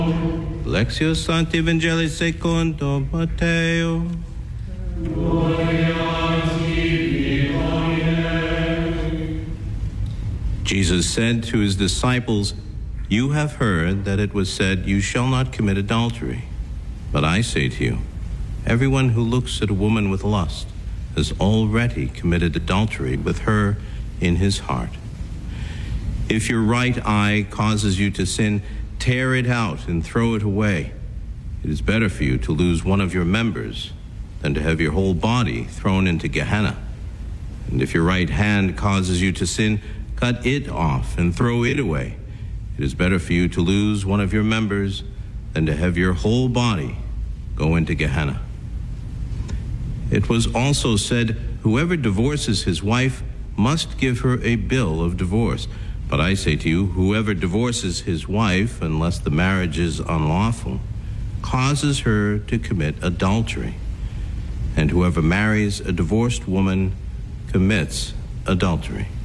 Lectio Sancti Evangelii secundo Matteo. Jesus said to his disciples, "You have heard that it was said, 'You shall not commit adultery.' But I say to you, everyone who looks at a woman with lust has already committed adultery with her in his heart. If your right eye causes you to sin, tear it out and throw it away. It is better for you to lose one of your members than to have your whole body thrown into Gehenna. And if your right hand causes you to sin, cut it off and throw it away. It is better for you to lose one of your members than to have your whole body go into Gehenna." It was also said, "Whoever divorces his wife must give her a bill of divorce. But I say to you, whoever divorces his wife, unless the marriage is unlawful, causes her to commit adultery. And whoever marries a divorced woman commits adultery."